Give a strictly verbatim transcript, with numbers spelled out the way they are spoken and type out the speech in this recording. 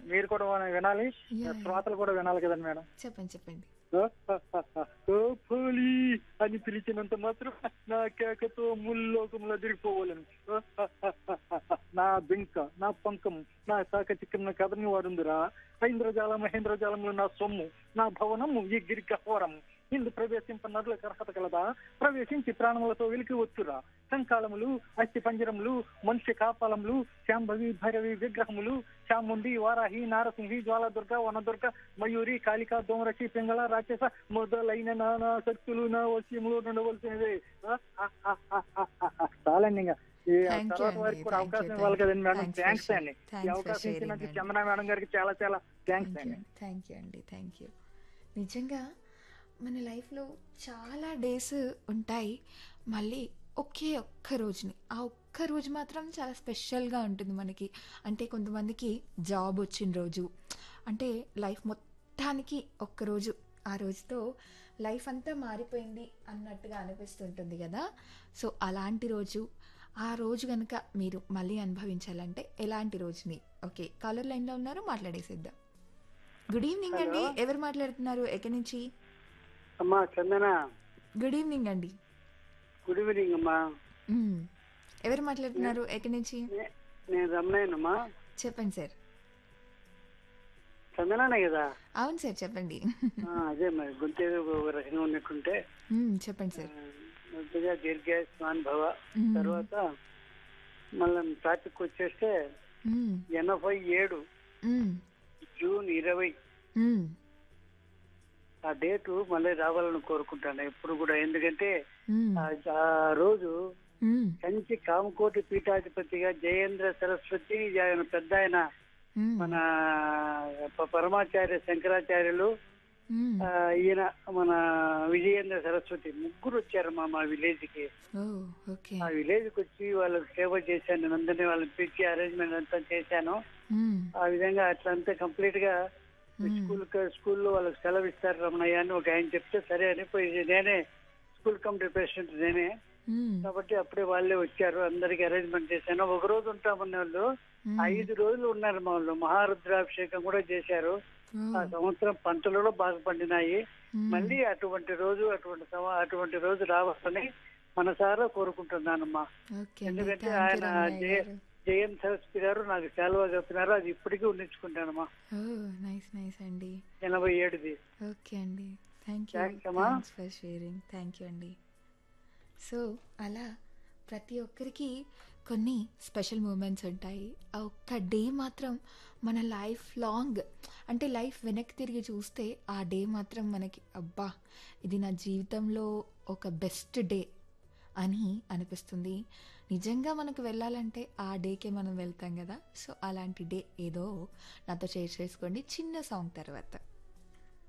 మీరు కూడా వినాలి, యా, యా. శ్రోతలు కూడా వినాలి కదండి మేడం. చెప్పండి చెప్పండి. ఓ పోలి అని పిలిచినంత మాత్రం నా కేకతో ముల్లోకంలో దిగిపోవాలను. నా బింక, నా పంకం, నా శాఖ చిక్కన కథని వాడుందిరా. ఐంద్రజాల మహేంద్రజాలంలో నా సొమ్ము, నా భవనము ఈ గిరి గహ్వరము. ఇందు ప్రవేశింప నరులకు అర్హత కలదా, ప్రవేశించి ప్రాణములతో వెలికి వచ్చురా. కంకాళములు, అస్థి పంజరములు, మనుష్య కాపాలములు, శాంభవి భైరవి విగ్రహములు, చాముండి, వారాహి, నారసింహి, జ్వాలదుర్గ, వనదుర్గ, మయూరి, కాళిక, దోమరచి, పింగళ, రాక్షస మొదలైన నానా శక్తులు నా వశ్యములు ఉండవలసినవే. చాలండి ఇంకా. ఈ Thank you తర్వాత అండి. వారికి కూడా Thank you, అవకాశం thank ఇవ్వాలి you. కదండి madam. Thanks for thanks sharing. అండి. ఈ Thanks for అవకాశం sharing ఇచ్చినందుకు అండి. చందన మేడం గారికి చాలా చాలా థ్యాంక్స్ థ్యాంక్ యూ అండి. థ్యాంక్ యూ అండి థ్యాంక్ యూ. నిజంగా మన లైఫ్లో చాలా డేస్ ఉంటాయి, మళ్ళీ ఒకే ఒక్క రోజుని ఆ ఒక్క రోజు మాత్రం చాలా స్పెషల్గా ఉంటుంది మనకి. అంటే కొంతమందికి జాబ్ వచ్చిన రోజు, అంటే లైఫ్ మొత్తానికి ఒక్కరోజు, ఆ రోజుతో లైఫ్ అంతా మారిపోయింది అన్నట్టుగా అనిపిస్తుంటుంది కదా. సో అలాంటి రోజు, ఆ రోజు కనుక మీరు మళ్ళీ అనుభవించాలంటే ఎలాంటి రోజుని? ఓకే, కాలర్ లైన్లో ఉన్నారు, మాట్లాడేసేద్దాం. గుడ్ ఈవినింగ్ అండి, హలో ఎవరు మాట్లాడుతున్నారు, ఎక్కడి నుంచి? అమ్మా చందన, గుడ్ ఈవినింగ్ అండి. గుడ్ ఈవినింగ్ అమ్మా. మ్మ్. ఎవరు నే- మాట్లాడుతున్నారు, ఎక్కడి నుంచి? నే- నేను రమణయ్యనమ్మా. చెప్పండి సార్. చందనానే కదా? అవును సార్, చెప్పండి. ఆ, అదే మరి గొంతు ఏదో ఒక రకంగా ఉన్నట్టుంటే. మ్మ్, చెప్పండి ఆ, సార్. మొదటిగా దీర్ఘాయుష్మాన్ భవ. మ్మ్. తర్వాత మళ్ళీ టాపిక్ వచ్చేస్తే మ్మ్. ఎనభై ఏడు మ్మ్. జూన్ ఇరవై మ్మ్. ఆ డేటు మళ్ళీ రావాలని కోరుకుంటాను ఎప్పుడు కూడా. ఎందుకంటే మ్మ్. ఆ ఆ రోజు మ్మ్. కంచి కామకోటి పీఠాధిపతిగా జయేంద్ర సరస్వతి ఆయన పెద్ద ఆయన మ్మ్. మన ప- పరమాచార్య శంకరాచార్యులు, మ్మ్. ఆ, ఈయన మన విజయేంద్ర సరస్వతి ముగ్గురు వచ్చారమ్మా మా విలేజ్ కి. ఓ, ఓకే. ఆ విలేజ్ కి వచ్చి వాళ్ళకి సేవ చేశాను. నేను అందరినీ వాళ్ళని పిలిచి అరేంజ్మెంట్ అంతా చేశాను. మ్మ్. ఆ విధంగా అట్లా అంతా కంప్లీట్ గా మ్మ్. స్కూల్ స్కూల్లో వాళ్ళకి సెలవు ఇస్తారు రమణయ్య అని ఒక ఆయన చెప్తే సరే అని పోయి నేనే స్కూల్ కమిటీ ప్రెసిడెంట్ నేనే మ్మ్. కాబట్టి అప్పుడే వాళ్ళే వచ్చారు, అందరికి అరేంజ్మెంట్ చేశాను. ఒక రోజు ఉంటామన్న వాళ్ళు మ్మ్. ఐదు రోజులు ఉన్నారు మా వాళ్ళు. మహారుద్రాభిషేకం కూడా చేశారు. ఓ. ఆ సంవత్సరం పంటలు కూడా బాగా పండినాయి. మ్మ్. మళ్ళీ అటువంటి రోజు అటువంటి సమ- అటువంటి రోజు రావాలని మనసారా కోరుకుంటున్నానమ్మా. ఓకే అండి, ఎందుకంటే థ్యాంక్ యూ ఆయన రమణయ్య జయ గారు. జయం సరస్వతి గారు నాకు సెలవు చెప్తున్నారు, అది ఇప్పటికీ ఉండించుకుంటానమ్మా. ఓ, నైస్ నైస్ అండి. ఎనభై ఏడుది. ఓకే అండి, థ్యాంక్ యూ, థ్యాంక్స్ అమ్మా. Thanks for sharing. Thank you అండి. సో అలా ప్రతి ఒక్కరికి కొన్ని స్పెషల్ మూమెంట్స్ ఉంటాయి. ఆ ఒక్క డే మాత్రం మన లైఫ్ లాంగ్, అంటే లైఫ్ వెనక్కి తిరిగి చూస్తే ఆ డే మాత్రం మనకి అబ్బా, ఇది నా జీవితంలో ఒక బెస్ట్ డే అని అనిపిస్తుంది. నిజంగా మనకు వెళ్ళాలంటే ఆ డేకే మనం వెళ్తాం కదా. సో అలాంటి డే ఏదో నాతో షేర్ చేసుకోండి చిన్న సాంగ్ తర్వాత.